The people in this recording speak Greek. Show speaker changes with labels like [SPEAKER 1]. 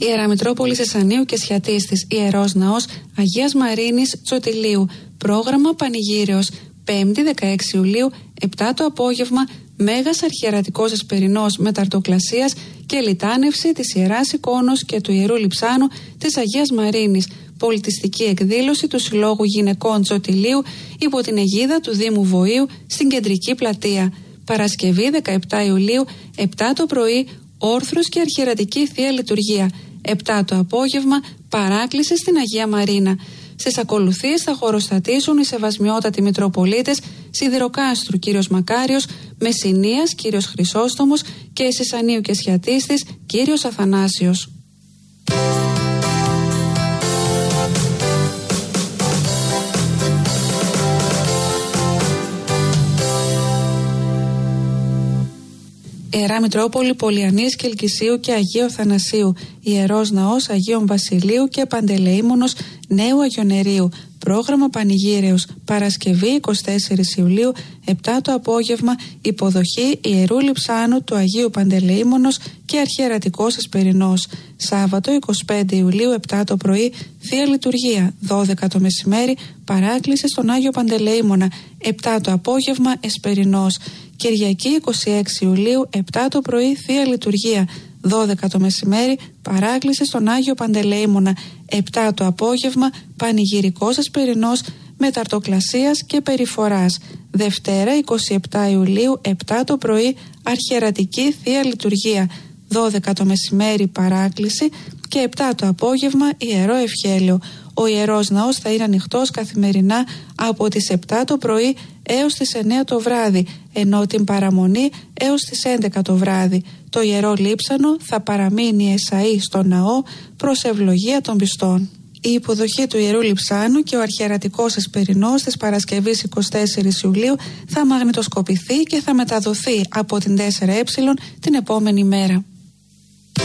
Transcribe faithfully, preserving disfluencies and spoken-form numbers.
[SPEAKER 1] Ιερά Μητρόπολης Εσσανίου και Σιατίστης, Ιερός Ναός Αγίας Μαρίνης Τσοτηλίου. Πρόγραμμα Πανηγύριος. Πέμπτη δεκαέξι Ιουλίου, επτά το απόγευμα, Μέγας Αρχιερατικός Εσπερινός Μεταρτοκλασίας και λιτάνευση της Ιεράς Εικόνος και του Ιερού Λειψάνου της Αγίας Μαρίνης. Πολιτιστική εκδήλωση του Συλλόγου Γυναικών Τσοτηλίου υπό την αιγίδα του Δήμου Βοήου στην Κεντρική Πλατεία. Παρασκευή δεκαεπτά Ιουλίου, επτά το πρωί, όρθρος και αρχιερατική Θεία Λειτουργία. επτά το απόγευμα, παράκληση στην Αγία Μαρίνα. Στις ακολουθίες θα χωροστατήσουν οι Σεβασμιότατοι Μητροπολίτες Σιδηροκάστρου κύριος Μακάριος, Μεσσηνίας κύριος Χρυσόστομος και Εσσανίου και Σιατίστης κύριος Αθανάσιος. Ιερά Μητρόπολη Πολιανής και Ελκυσίου και Αγίου Θανασίου, Ιερός Ναός Αγίων Βασιλείου και Παντελεήμονος Νέου Αγιονερίου. Πρόγραμμα Πανηγύρεως. Παρασκευή εικοστή τέταρτη Ιουλίου, επτά το απόγευμα, υποδοχή Ιερού Λειψάνου του Αγίου Παντελεήμονος και Αρχιερατικός Εσπερινός. Σάββατο εικοστή πέμπτη Ιουλίου, επτά το πρωί, Θεία Λειτουργία. δώδεκα το μεσημέρι, παράκληση στον Άγιο Παντελεήμονα. επτά το απόγευμα, Εσπερινός. Κυριακή εικοστή έκτη Ιουλίου, επτά το πρωί, Θεία Λειτουργία. δώδεκα το μεσημέρι, παράκληση στον Άγιο Παντελεήμονα. επτά το απόγευμα, πανηγυρικός Εσπερινός Μεταρτοκλασίας και Περιφοράς. Δευτέρα εικοστή εβδόμη Ιουλίου, επτά το πρωί, αρχιερατική Θεία Λειτουργία. δώδεκα το μεσημέρι, παράκληση και επτά το απόγευμα, Ιερό Ευχέλαιο. Ο Ιερός Ναός θα είναι ανοιχτός καθημερινά από τις επτά το πρωί έως τις εννέα το βράδυ, ενώ την παραμονή έως τις έντεκα το βράδυ. Το Ιερό Λείψανο θα παραμείνει εσαΐ στο ναό προς ευλογία των πιστών. Η υποδοχή του Ιερού Λειψάνου και ο αρχιερατικός Εσπερινός της Παρασκευής εικοστή τέταρτη Ιουλίου θα μαγνητοσκοπηθεί και θα μεταδοθεί από την τέσσερα ε την επόμενη μέρα.